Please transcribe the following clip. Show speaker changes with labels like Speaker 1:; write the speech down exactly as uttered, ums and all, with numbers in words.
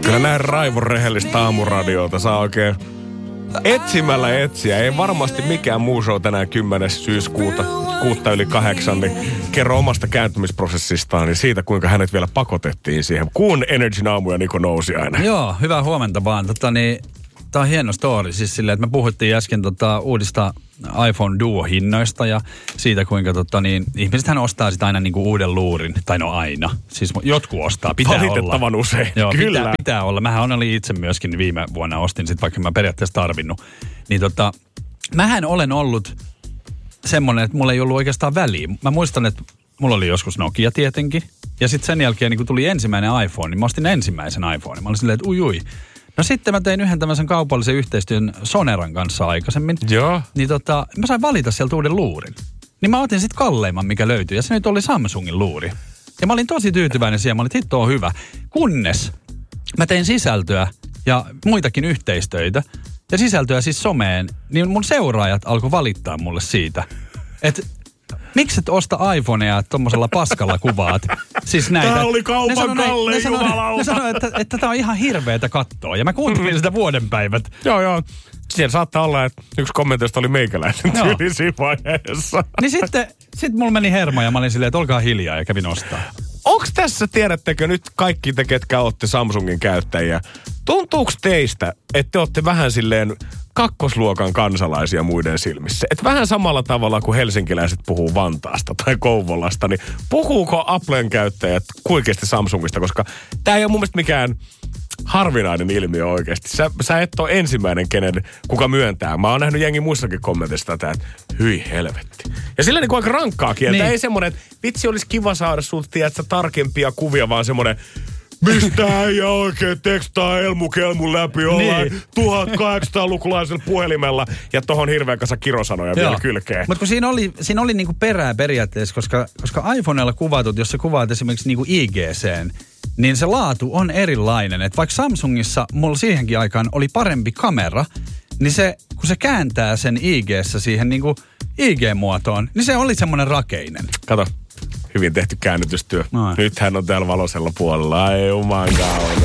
Speaker 1: Kyllä näin raivon rehellistä aamuradioita saa oikein etsimällä etsiä. Ei varmasti mikään muu show tänään kymmenes syyskuuta, kuutta yli kahdeksan, niin kerro omasta kääntymisprosessistaan, niin siitä kuinka hänet vielä pakotettiin siihen. Kuun Energyn aamu ja Niko nousi aina.
Speaker 2: Joo, hyvää huomenta vaan. Tota, niin, tää on hieno story. Siis silleen, että me puhuttiin äsken tota, uudista iPhone Duo-hinnoista ja siitä, kuinka tota, niin, ihmisethän ostaa sitä aina niinku uuden luurin. Tai no aina. Siis jotkut ostaa, pitää
Speaker 1: Valitettavan
Speaker 2: olla.
Speaker 1: usein,
Speaker 2: Joo,
Speaker 1: kyllä.
Speaker 2: Pitää, pitää olla. Mähän olin itse myöskin viime vuonna ostin sit, vaikka mä periaatteessa tarvinnut. Niin tota, mähän olen ollut semmoinen, että mulla ei ollut oikeastaan väliä. Mä muistan, että mulla oli joskus Nokia tietenkin. Ja sitten sen jälkeen, niin kun tuli ensimmäinen iPhone, niin mä ostin ensimmäisen iPhone. Mä olin silleen, että ui ui. No sitten mä tein yhden tämmöisen kaupallisen yhteistyön Soneran kanssa aikaisemmin.
Speaker 1: Joo.
Speaker 2: Niin tota, mä sain valita sieltä uuden luurin. Niin mä otin sitten kalleimman, mikä löytyi. Ja se nyt oli Samsungin luuri. Ja mä olin tosi tyytyväinen siihen. Mä olin, että hitto on hyvä. Kunnes mä tein sisältöä ja muitakin yhteistöitä. Ja sisältöä siis someen. Niin mun seuraajat alkoi valittaa mulle siitä. Että miksi et osta iPhonea tommosella paskalla kuvaat? Siis näitä.
Speaker 1: Tää oli kaupan kallein, jumalauta.
Speaker 2: Ne sanoi, että, että tää on ihan hirveetä katsoa. Ja mä kuuntelin mm. sitä vuodenpäivät.
Speaker 1: Joo, joo. Siellä saattaa olla, että yksi kommentoista oli meikäläisen tyyli siinä vaiheessa.
Speaker 2: Niin sitten sit mulla meni hermo ja mä olin silleen, että olkaa hiljaa ja kävin ostaa.
Speaker 1: Onks tässä, tiedättekö nyt kaikki te, ketkä ootte Samsungin käyttäjiä, tuntuuko teistä, että te ootte vähän silleen kakkosluokan kansalaisia muiden silmissä? Että vähän samalla tavalla kuin helsinkiläiset puhuu Vantaasta tai Kouvolasta, niin puhuuko Applen käyttäjät kuikeasti Samsungista? Koska tää ei ole mun mielestä mikään harvinainen ilmiö oikeasti. Sä, sä et ole ensimmäinen, kenen, kuka myöntää. Mä oon nähnyt jengi muissakin kommenteista tätä, että hyi helvetti. Ja sillä niin kuin aika rankkaa kieltä. Niin. Ei semmoinen, että vitsi olisi kiva saada sulta, tiedätkö, tarkempia kuvia, vaan semmoinen, mistä ei oikein tekstaa elmukelmun läpi ollaan niin. tuhatkahdeksansataalukulaisella puhelimella ja tohon hirveän kanssa kirosanoja Joo. vielä kylkeen.
Speaker 2: Mutta kun siinä oli, siinä oli niinku perää periaatteessa, koska, koska iPhoneella kuvatut, jos sä kuvaat esimerkiksi niinku I G C:n, niin se laatu on erilainen. Et vaikka Samsungissa mulla siihenkin aikaan oli parempi kamera, niin se, kun se kääntää sen I G:ssä siihen niinku I G-muotoon, niin se oli semmoinen rakeinen.
Speaker 1: Kato, hyvin tehty käännytystyö. Noin. Nyt hän on täällä valoisella puolella. Ai juman kautta.